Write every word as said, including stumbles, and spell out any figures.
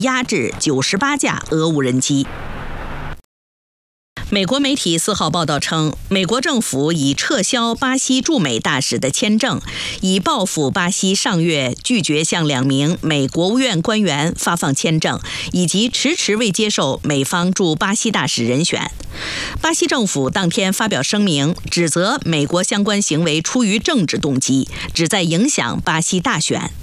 压制九十八架俄无人机。美国媒体四号报道称，美国政府已撤销巴西驻美大使的签证，以报复巴西上月拒绝向两名美国务院官员发放签证，以及迟迟未接受美方驻巴西大使人选。巴西政府当天发表声明，指责美国相关行为出于政治动机，旨在影响巴西大选。